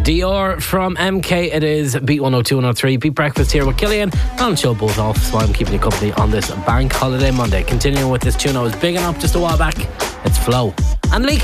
Dior from MK. It is Beat 102 103. Beat Breakfast here with Killian. I'm Joe Buzz off, so I'm keeping you company on this bank holiday Monday. Continuing with this tune I was bigging up just a while back. It's Flow and Leak.